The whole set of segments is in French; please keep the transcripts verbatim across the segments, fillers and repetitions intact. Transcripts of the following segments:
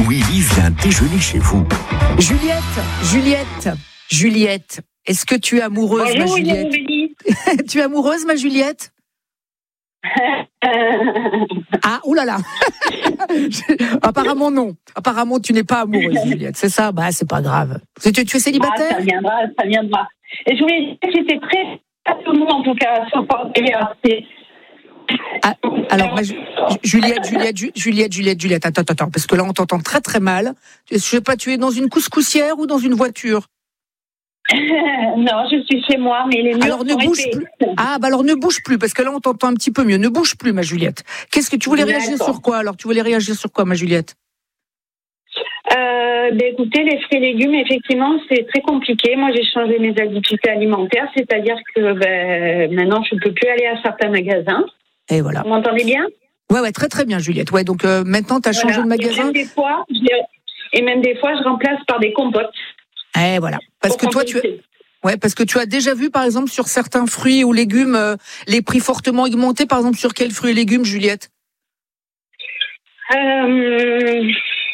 Willy vient déjeuner chez vous. Juliette, Juliette, Juliette, est-ce que tu es amoureuse, Bonjour, ma Juliette? Willy. Tu es amoureuse, ma Juliette? Ah, oulala. Apparemment non. Apparemment tu n'es pas amoureuse, Juliette. C'est ça? Bah c'est pas grave. Tu, tu es Ah, célibataire? ça viendra, ça viendra. Et je voulais dire que j'étais très passionnée, en tout cas, sur le Ah, alors, ma Ju- Juliette, Juliette, Ju- Juliette, Juliette, Juliette, attends, attends, parce que là, on t'entend très, très mal. Je sais pas, tu es dans une couscoussière ou dans une voiture? Non, je suis chez moi, mais les murs Alors, ne sont bouge épais. plus. Ah, bah alors, ne bouge plus, parce que là, on t'entend un petit peu mieux. Ne bouge plus, ma Juliette. Qu'est-ce que tu voulais réagir D'accord. sur quoi, alors? Tu voulais réagir sur quoi, ma Juliette? Euh, ben, écoutez, les fruits et légumes, effectivement, c'est très compliqué. Moi, j'ai changé mes habitudes alimentaires, c'est-à-dire que ben, maintenant, je ne peux plus aller à certains magasins. Et voilà. Vous m'entendez bien? Ouais, ouais, très, très bien, Juliette. Ouais, donc, euh, maintenant, t'as Voilà. changé de Et magasin? même des fois, je, et même des fois, je remplace par des compotes. Eh, voilà. Parce que pour toi, tu, compenser. ouais, parce que tu as déjà vu, par exemple, sur certains fruits ou légumes, euh, les prix fortement augmentés. Par exemple, sur quels fruits et légumes, Juliette? Euh,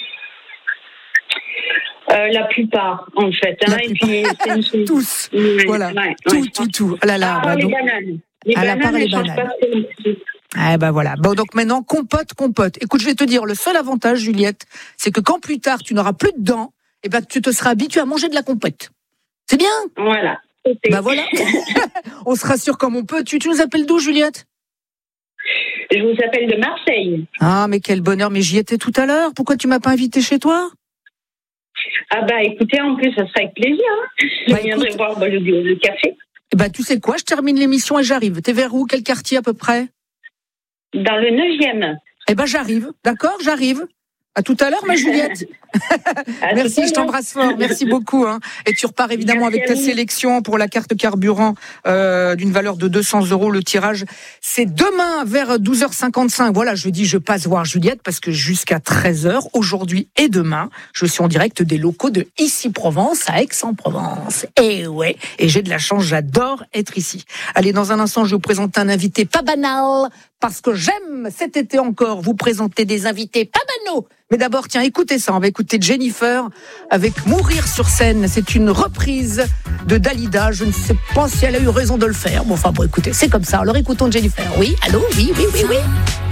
euh, la plupart, en fait. Hein, La et puis, c'est une chose- Tous. Ouais, Voilà. ouais, Tout, ouais. tout, tout. Ah là là. À bah part les donc- bananes. Les À la bananes, part les elles changent bananes. pas trop. Eh ben voilà. Bon, donc maintenant, compote, compote. Écoute, je vais te dire, le seul avantage, Juliette, c'est que quand plus tard tu n'auras plus de dents, eh ben tu te seras habitué à manger de la compote. C'est bien. Voilà. Ben voilà. On se rassure comme on peut. Tu, tu nous appelles d'où, Juliette? Je vous appelle de Marseille. Ah, mais quel bonheur. Mais j'y étais tout à l'heure. Pourquoi tu m'as pas invité chez toi? Ah bah écoutez, en plus, ça serait avec plaisir. Hein. Je Bah, viendrai écoute. boire bah, le, le café Eh ben, tu sais quoi? Je termine l'émission et j'arrive. T'es vers où? Quel quartier à peu près? dans le neuvième. Eh ben, j'arrive. D'accord? J'arrive. À tout à l'heure, ma Juliette. À tout Merci, à je l'heure. t'embrasse fort. Merci beaucoup. Hein. Et tu repars évidemment Merci avec à ta vous. sélection pour la carte carburant euh, d'une valeur de deux cents euros. Le tirage, c'est demain vers douze heures cinquante-cinq. Voilà, je dis, je passe voir Juliette parce que jusqu'à treize heures, aujourd'hui et demain, je suis en direct des locaux de Ici Provence à Aix-en-Provence. Et ouais, et j'ai de la chance, j'adore être ici. Allez, dans un instant, je vous présente un invité pas banal parce que j'aime cet été encore vous présenter des invités pas banaux. Mais d'abord, tiens, écoutez ça. On va écouter Jennifer avec Mourir sur scène. C'est une reprise de Dalida. Je ne sais pas si elle a eu raison de le faire. Bon, enfin, bon, écoutez, c'est comme ça. Alors écoutons Jennifer. Oui, allô? Oui, oui, oui, oui.